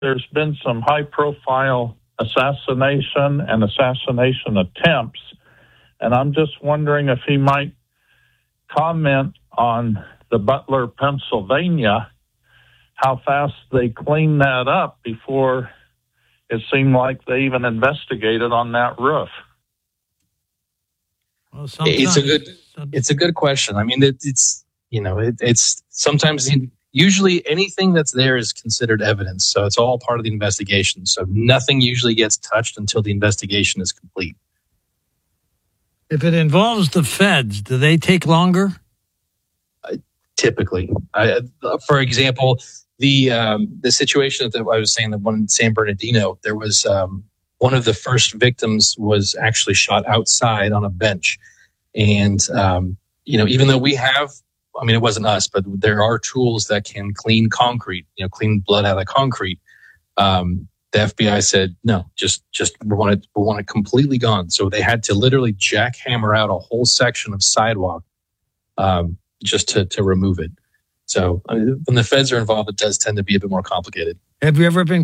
there's been some high-profile assassination and assassination attempts, and I'm just wondering if he might comment on the Butler, Pennsylvania, how fast they cleaned that up before it seemed like they even investigated on that roof. Well, it's a good question. I mean, it's sometimes usually anything that's there is considered evidence, so it's all part of the investigation. So nothing usually gets touched until the investigation is complete. If it involves the feds, do they take longer? Typically, for example, the situation that I was saying, the one in San Bernardino, there was one of the first victims was actually shot outside on a bench, and even though we have, I mean, it wasn't us, but there are tools that can clean concrete, clean blood out of concrete. The FBI said no, just we want it completely gone. So they had to literally jackhammer out a whole section of sidewalk just to remove it. So when the feds are involved, it does tend to be a bit more complicated. Have you ever been